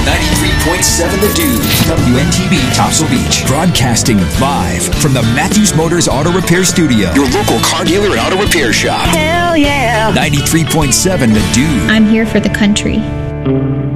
93.7 The Dude, WNTB Topsail Beach. Broadcasting live from the Matthews Motors Auto Repair Studio. Your local car dealer and auto repair shop. Hell yeah. 93.7 The Dude. I'm here for the country.